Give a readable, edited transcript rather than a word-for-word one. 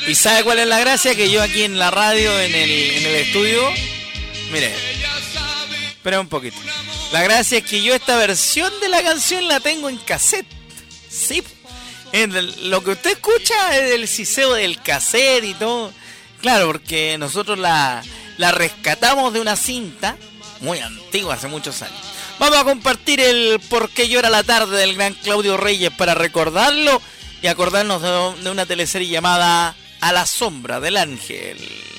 ¿Y sabe cuál es la gracia? Que yo aquí en la radio, en el estudio, mire, espera un poquito. La gracia es que yo esta versión de la canción la tengo en cassette. Sí. Lo que usted escucha es el siseo del cassette y todo. Claro, porque nosotros la rescatamos de una cinta muy antigua, hace muchos años. Vamos a compartir el Por qué llora la tarde del gran Claudio Reyes para recordarlo y acordarnos de una teleserie llamada A la sombra del ángel.